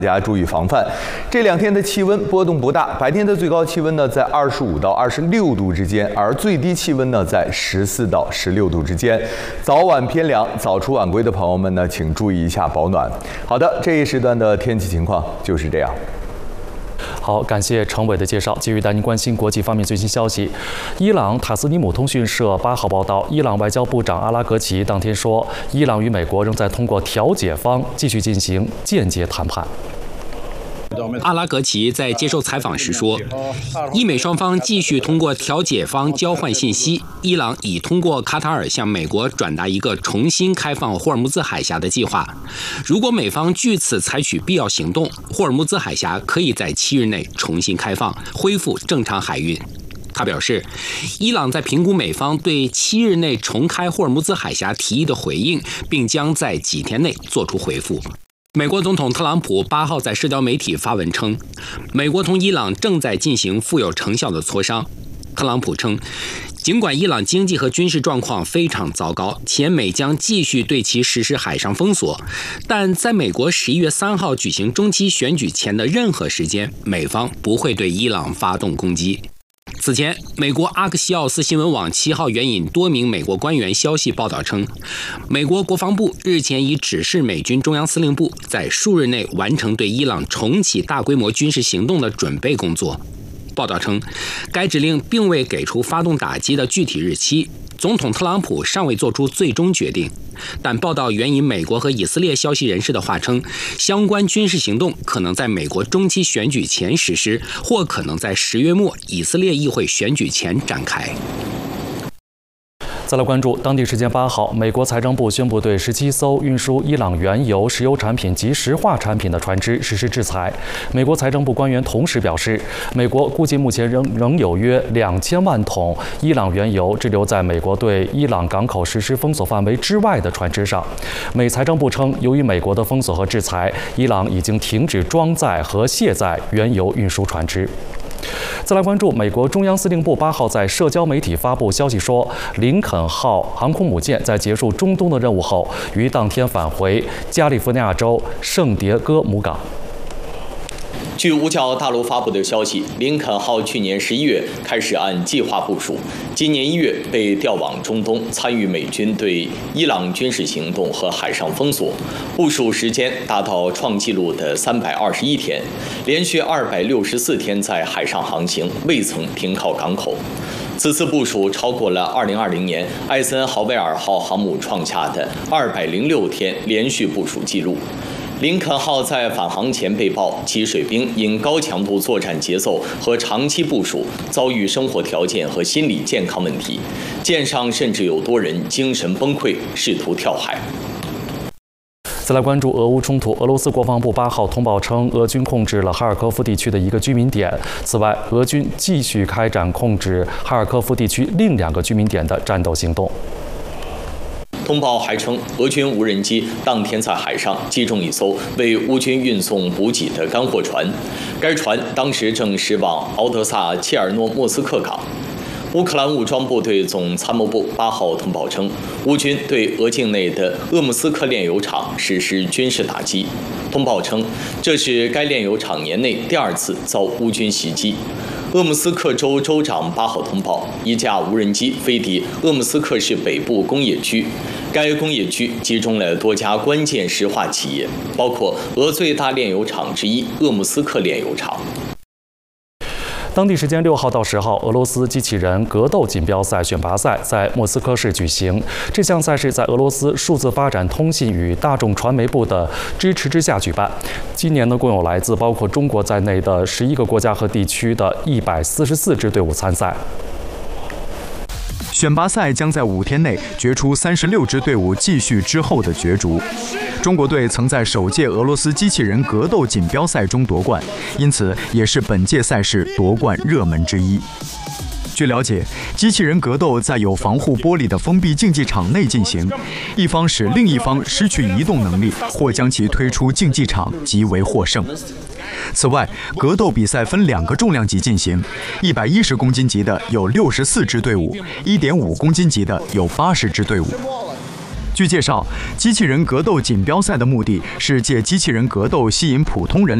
大家注意防范。这2天的气温波动不大，白天的最高气温呢在25到26度之间，而最低气温呢在14到16度之间。早晚偏凉，早出晚归的朋友们呢，请注意一下保暖。好的，这一时段的天气情况就是这样。 好，感谢程伟的介绍。继续带您关心国际方面最新消息。伊朗塔斯尼姆通讯社8号报道，伊朗外交部长阿拉格齐当天说，伊朗与美国仍在通过调解方继续进行间接谈判。 阿拉格齐在接受采访时说，伊美双方继续通过调解方交换信息。伊朗已通过卡塔尔向美国转达一个重新开放霍尔木兹海峡的计划。如果美方据此采取必要行动，霍尔木兹海峡可以在7日内重新开放，恢复正常海运。他表示，伊朗在评估美方对7日内重开霍尔木兹海峡提议的回应，并将在几天内做出回复。美国总统特朗普8号在社交媒体发文称，美国同伊朗正在进行富有成效的磋商。特朗普称，尽管伊朗经济和军事状况非常糟糕，且美将继续对其实施海上封锁，但在美国11月3号举行中期选举前的任何时间，美方不会对伊朗发动攻击。此前，美国阿克西奥斯新闻网7号援引多名美国官员消息报道称，美国国防部日前已指示美军中央司令部在数日内完成对伊朗重启大规模军事行动的准备工作。报道称，该指令并未给出发动打击的具体日期，总统特朗普尚未做出最终决定。但报道援引美国和以色列消息人士的话称，相关军事行动可能在美国中期选举前实施，或可能在10月末以色列议会选举前展开。 再来关注当地时间8号，美国财政部宣布对17艘运输伊朗原油、石油产品及石化产品的船只实施制裁。美国财政部官员同时表示，美国估计目前仍有约2000万桶伊朗原油滞留在美国对伊朗港口实施封锁范围之外的船只上。美财政部称，由于美国的封锁和制裁，伊朗已经停止装载和卸载原油运输船只。再来关注美国中央司令部8号在社交媒体发布消息说，林肯号航空母舰在结束中东的任务后，于当天返回加利福尼亚州圣迭戈母港。 据五角大楼发布的消息，林肯号去年11月开始按计划部署，今年1月被调往中东，参与美军对伊朗军事行动和海上封锁，部署时间达到创纪录的321天，连续264天在海上航行，未曾停靠港口。此次部署超过了2020年艾森豪威尔号航母创下的206天连续部署记录。林肯号在返航前被曝，其水兵因高强度作战节奏和长期部署，遭遇生活条件和心理健康问题，舰上甚至有多人精神崩溃，试图跳海。 再来关注俄乌冲突，俄罗斯国防部8号通报称，俄军控制了哈尔科夫地区的一个居民点。此外，俄军继续开展控制哈尔科夫地区另2个居民点的战斗行动。 通报还称，俄军无人机当天在海上击中一艘为乌军运送补给的干货船，该船当时正驶往敖德萨切尔诺莫斯克港。乌克兰武装部队总参谋部8号通报称，乌军对俄境内的鄂木斯克炼油厂实施军事打击。通报称，这是该炼油厂年内第2次遭乌军袭击。鄂木斯克州州长8号通报，一架无人机飞抵鄂木斯克市北部工业区，该工业区集中了多家关键石化企业，包括俄最大炼油厂之一鄂木斯克炼油厂。 当地时间6号到10号，俄罗斯机器人格斗锦标赛选拔赛在莫斯科市举行。这项赛事在俄罗斯数字发展通信与大众传媒部的支持之下举办。今年呢，共有来自包括中国在内的11个国家和地区的144支队伍参赛。 选拔赛将在5天内决出36支队伍继续之后的角逐。中国队曾在首届俄罗斯机器人格斗锦标赛中夺冠，因此也是本届赛事夺冠热门之一。据了解，机器人格斗在有防护玻璃的封闭竞技场内进行，一方使另一方失去移动能力，或将其推出竞技场，即为获胜。此外，格斗比赛分2个重量级进行，110公斤级的有64支队伍，1.5公斤级的有80支队伍。 据介绍，机器人格斗锦标赛的目的是借机器人格斗吸引普通人